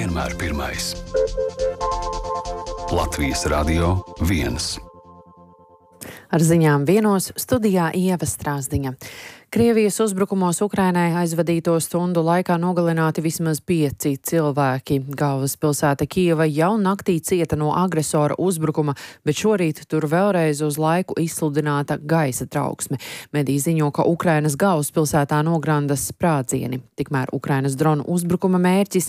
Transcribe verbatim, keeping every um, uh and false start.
vienmēr pirmais. Latvijas Radio viens. Ar ziņām vienos studijā Ieva Strāzdiņa. Krievijas uzbrukumos Ukrainai aizvadīto stundu laikā nogalināti vismaz pieci cilvēki. Galvaspilsēta Kijeva jau naktī cieta no agresora uzbrukuma, bet šorīt tur vēlreiz uz laiku izsludināta gaisa trauksme. Mediji ziņo, ka Ukrainas galvaspilsētā nograndas sprādzieni. Tikmēr Ukrainas dronu uzbrukuma mērķis